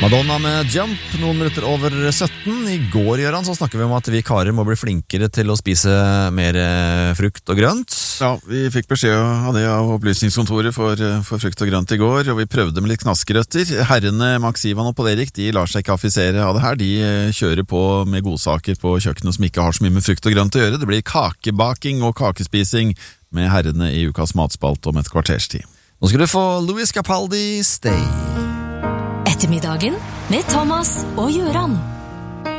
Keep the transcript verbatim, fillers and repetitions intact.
Madonna med Jump, noen minutter over sytten. I går, Jøran, så snakket vi om at vi karer må bli flinkere til å spise mer frukt og grønt. Ja, vi fikk beskjed av det av opplysningskontoret for, for frukt og grønt i går, og vi prøvde med litt knaskerøtter. Herrene Max Ivan og Paul Erik, de lar seg ikke affisere av det her. De kjører på med godsaker på kjøkkenet som ikke har så mye med frukt og grønt å gjøre. Det blir kakebaking og kakespising med herrene i ukas matspalt om et kvarters tid. Nå skal du få Louis Capaldi, Stay. Ettermiddagen med Thomas og Jøran.